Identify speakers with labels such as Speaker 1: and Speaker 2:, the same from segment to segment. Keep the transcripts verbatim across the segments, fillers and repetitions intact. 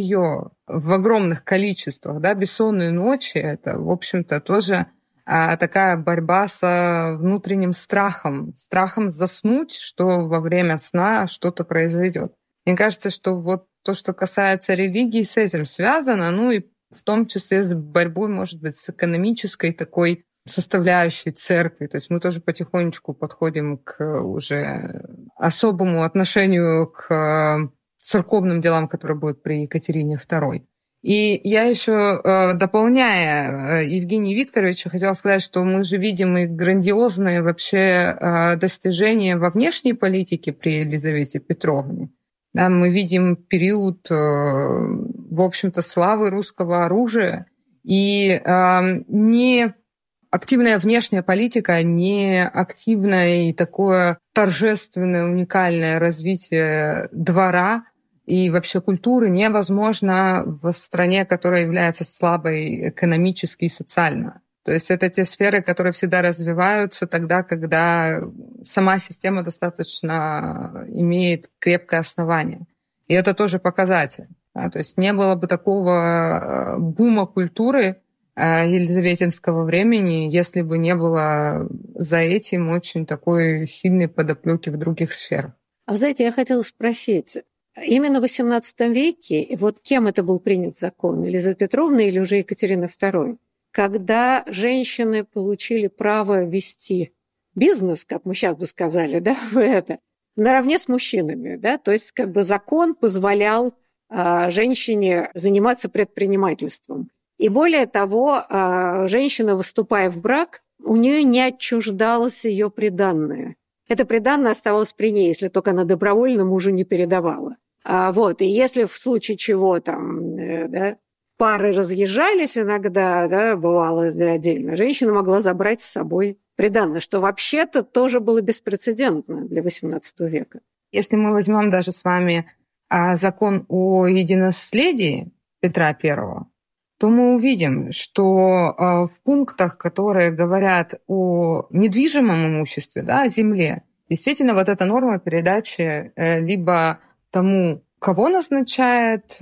Speaker 1: жилье в огромных количествах, да, бессонные ночи, это, в общем-то, тоже а, такая борьба с внутренним страхом, страхом заснуть, что во время сна что-то произойдет. Мне кажется, что вот то, что касается религии, с этим связано, ну и в том числе с борьбой, может быть, с экономической такой составляющей церкви. То есть мы тоже потихонечку подходим к уже особому отношению к церковным делам, которые будут при Екатерине второй. И я еще, дополняя Евгения Викторовича, хотела сказать, что мы же видим и грандиозные вообще достижения во внешней политике при Елизавете Петровне. Да, мы видим период, в общем-то, славы русского оружия, и не активная внешняя политика, не активное и такое торжественное, уникальное развитие двора и вообще культуры невозможно в стране, которая является слабой экономически и социально. То есть это те сферы, которые всегда развиваются тогда, когда сама система достаточно имеет крепкое основание. И это тоже показатель. Да? То есть не было бы такого бума культуры елизаветинского времени, если бы не было за этим очень такой сильной подоплеки в других сферах.
Speaker 2: А вы знаете, я хотела спросить, именно в восемнадцатом веке, вот кем это был принят закон, Елизавета Петровна или уже Екатерина вторая, когда женщины получили право вести бизнес, как мы сейчас бы сказали, да, в это, наравне с мужчинами, да, то есть как бы закон позволял а, женщине заниматься предпринимательством. И более того, женщина, выступая в брак, у нее не отчуждалось ее приданное. Это приданное оставалось при ней, если только она добровольно мужу не передавала. Вот. И если в случае чего там, да, пары разъезжались иногда, да, бывало отдельно, женщина могла забрать с собой приданное, что вообще-то тоже было беспрецедентно для восемнадцатого века.
Speaker 1: Если мы возьмем даже с вами закон о единонаследии Петра Первого, то мы увидим, что в пунктах, которые говорят о недвижимом имуществе, да, о земле, действительно вот эта норма передачи либо тому, кого назначает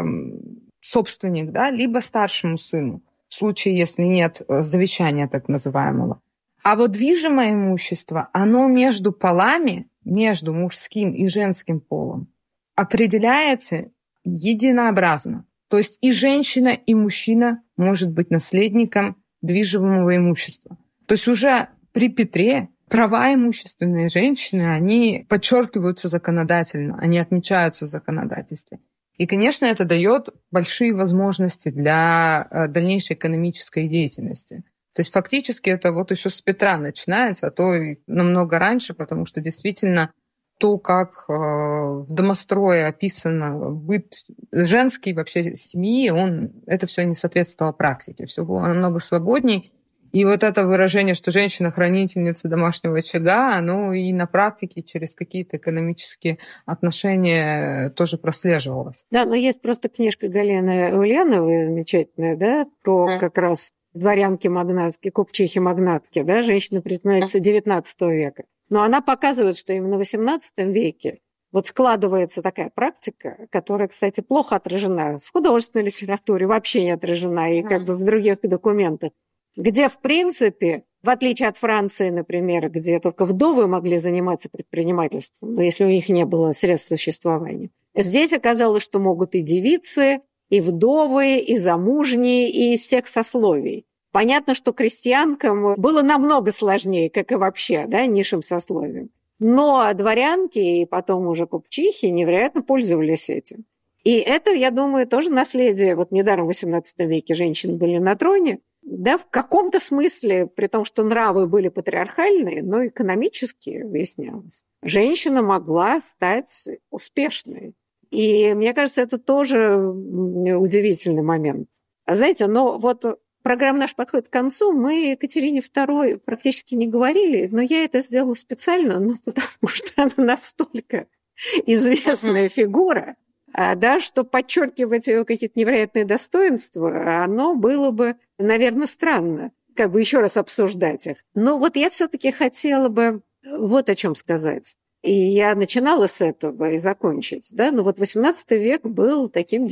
Speaker 1: собственник, да, либо старшему сыну, в случае, если нет завещания так называемого. А вот движимое имущество, оно между полами, между мужским и женским полом, определяется единообразно. То есть и женщина, и мужчина может быть наследником движимого имущества. То есть уже при Петре права имущественной женщины, они подчеркиваются законодательно, они отмечаются в законодательстве. И, конечно, это дает большие возможности для дальнейшей экономической деятельности. То есть фактически это вот еще с Петра начинается, а то и намного раньше, потому что действительно то, как в домострое описано быт женский вообще семьи, он, это все не соответствовало практике. Все было намного свободней. И вот это выражение, что женщина хранительница домашнего очага, оно и на практике через какие-то экономические отношения тоже прослеживалось.
Speaker 2: Да, но есть просто книжка Галины Ульяновой замечательная, да, про как раз дворянки-магнатки, купчихи-магнатки, да, женщины-предпринимательницы девятнадцатого века. Но она показывает, что именно в восемнадцатом веке вот складывается такая практика, которая, кстати, плохо отражена в художественной литературе, вообще не отражена, и как бы в других документах, где, в принципе, в отличие от Франции, например, где только вдовы могли заниматься предпринимательством, но если у них не было средств существования, здесь оказалось, что могут и девицы, и вдовы, и замужние, и из всех сословий. Понятно, что крестьянкам было намного сложнее, как и вообще, да, низшим сословием. Но дворянки и потом уже купчихи невероятно пользовались этим. И это, я думаю, тоже наследие. Вот недаром в восемнадцатом веке женщины были на троне. Да, в каком-то смысле, при том, что нравы были патриархальные, но экономически выяснялось. Женщина могла стать успешной. И мне кажется, это тоже удивительный момент. Знаете, но вот программа наша подходит к концу. Мы Екатерине второй практически не говорили, но я это сделала специально, ну, потому что она настолько известная фигура, да, что подчеркивать ее какие-то невероятные достоинства, оно было бы, наверное, странно, как бы еще раз обсуждать их. Но вот я все-таки хотела бы вот о чем сказать. И я начинала с этого и закончить. Да? Но вот восемнадцатый век был таким